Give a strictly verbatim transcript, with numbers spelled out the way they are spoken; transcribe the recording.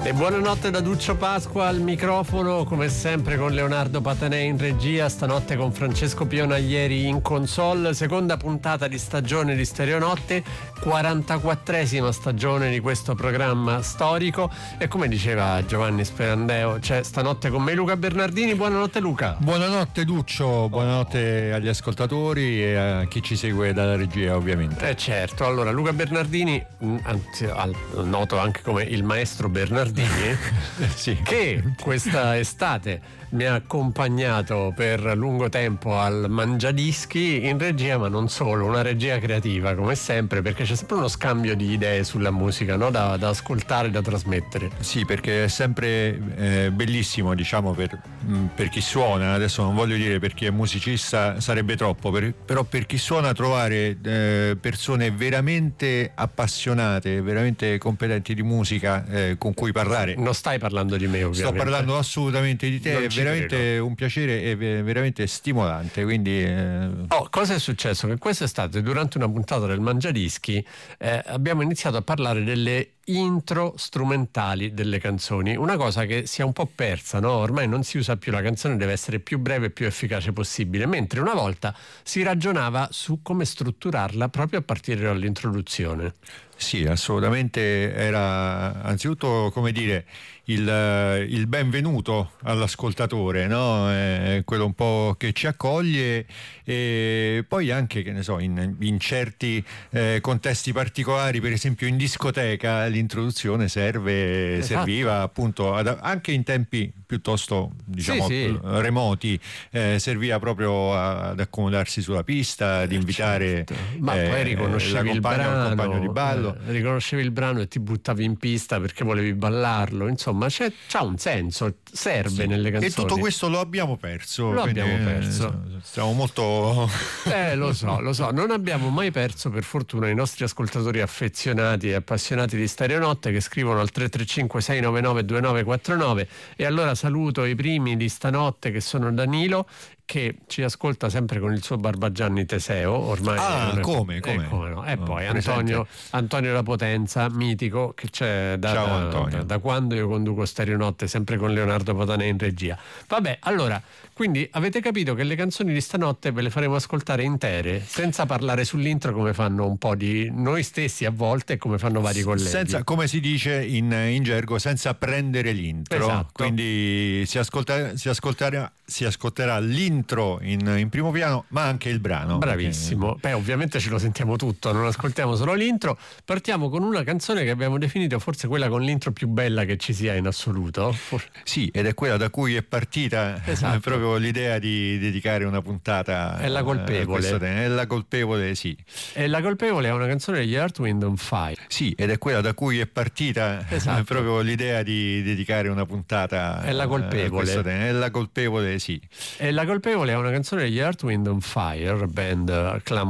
E buonanotte da Duccio Pasqua al microfono, come sempre con Leonardo Patanè in regia, stanotte con Francesco Pionaglieri in console, seconda puntata di stagione di Stereonotte, quarantaquattresima stagione di questo programma storico e come diceva Giovanni Sperandeo c'è stanotte con me Luca Bernardini. Buonanotte Luca. Buonanotte Duccio, buonanotte agli ascoltatori e a chi ci segue dalla regia ovviamente. Eh certo, allora Luca Bernardini, anzi, al, noto anche come il maestro Bernardini, sì. che questa estate mi ha accompagnato per lungo tempo al Mangiadischi in regia, ma non solo, una regia creativa come sempre, perché c'è sempre uno scambio di idee sulla musica, no? da, da ascoltare, da trasmettere. Sì, perché è sempre eh, bellissimo, diciamo, per, per chi suona, adesso non voglio dire per chi è musicista, sarebbe troppo, per, però per chi suona trovare eh, persone veramente appassionate, veramente competenti di musica eh, con cui parlare. Non stai parlando di me, ovviamente. Sto parlando assolutamente di te, è veramente credo. Un piacere e veramente stimolante, quindi eh... oh, cosa è successo? Che quest'estate durante una puntata del Mangiadischi eh, abbiamo iniziato a parlare delle intro strumentali delle canzoni, una cosa che si è un po' persa, no? Ormai non si usa più, la canzone deve essere più breve e più efficace possibile, mentre una volta si ragionava su come strutturarla proprio a partire dall'introduzione. Sì, assolutamente, era anzitutto, come dire, il, il benvenuto all'ascoltatore, no? È quello un po' che ci accoglie, e poi anche, che ne so, in, in certi eh, contesti particolari, per esempio in discoteca, l'introduzione serve, esatto. serviva appunto ad, anche in tempi piuttosto, diciamo, sì, sì. remoti, eh, serviva proprio a, ad accomodarsi sulla pista, ad invitare certo. Ma eh, poi riconoscevi il brano, il compagno di ballo. Eh, riconoscevi il brano e ti buttavi in pista perché volevi ballarlo, insomma c'è, c'ha un senso, serve sì. nelle canzoni. E tutto questo lo abbiamo perso. Lo quindi, abbiamo perso. Eh, stiamo molto... Eh, lo so, lo so. Non abbiamo mai perso, per fortuna, i nostri ascoltatori affezionati e appassionati di Stereonotte che scrivono al tre tre cinque sei nove nove due nove quattro nove. E allora saluto i primi di stanotte, che sono Danilo, che ci ascolta sempre con il suo Barbagianni Teseo, ormai. Ah, è... come, come? Eh, come no. E no, poi Antonio, Antonio La Potenza, mitico, che c'è da, Ciao, da, Antonio. da, da quando io conduco Stereonotte, sempre con Leonardo Patanè in regia. Vabbè, allora, quindi avete capito che le canzoni di stanotte ve le faremo ascoltare intere, senza parlare sull'intro come fanno un po' di noi stessi a volte e come fanno vari colleghi. Senza, come si dice in, in gergo, senza prendere l'intro. Esatto. Quindi si, ascolta, si, ascolterà, si ascolterà l'intro in, in primo piano, ma anche il brano. Bravissimo. Perché... Beh, ovviamente ce lo sentiamo tutto, non ascoltiamo solo l'intro. Partiamo con una canzone che abbiamo definito forse quella con l'intro più bella che ci sia in assoluto. Sì, ed è quella da cui è partita esatto. proprio l'idea di dedicare una puntata. È la colpevole. È la colpevole, sì. E la colpevole è una canzone degli Earth, Wind and Fire. Sì, ed è quella da cui è partita esatto. proprio l'idea di dedicare una puntata. È la colpevole. È la colpevole, sì. E la colpevole è una canzone degli Earth, Wind and Fire, band clamorosa.